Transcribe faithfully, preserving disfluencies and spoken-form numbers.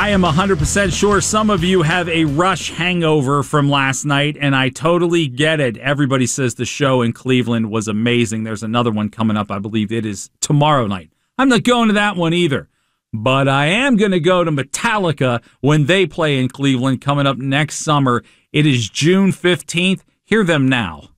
I am one hundred percent sure some of you have a Rush hangover from last night, and I totally get it. Everybody says the show in Cleveland was amazing. There's another one coming up. I believe it is tomorrow night. I'm not going to that one either. But I am going to go to Metallica when they play in Cleveland coming up next summer. It is June fifteenth. Hear them now.